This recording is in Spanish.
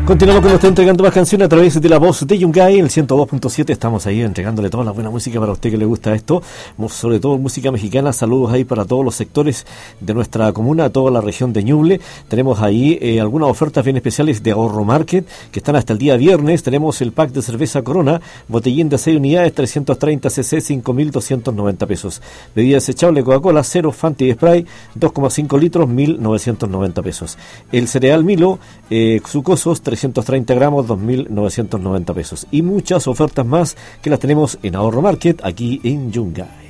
Continuamos con usted entregando más canciones a través de la voz de Yungay, el 102.7. Estamos ahí entregándole toda la buena música para usted que le gusta esto, sobre todo música mexicana. Saludos ahí para todos los sectores de nuestra comuna, toda la región de Ñuble. Tenemos ahí algunas ofertas bien especiales de Ahorro Market que están hasta el día viernes. Tenemos el pack de cerveza Corona, botellín de 6 unidades, 330 cc, 5.290 pesos. Bebida desechable Coca-Cola, 0 Fanta y Spray, 2,5 litros, 1.990 pesos. El cereal Milo, sucosos, 330 gramos, 2.990 pesos. Y muchas ofertas más que las tenemos en Ahorro Market, aquí en Yungay.